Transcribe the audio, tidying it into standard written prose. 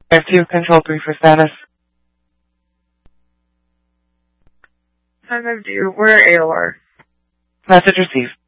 Back to you, Control 3 for status. Time of due. We're AOR. Message received.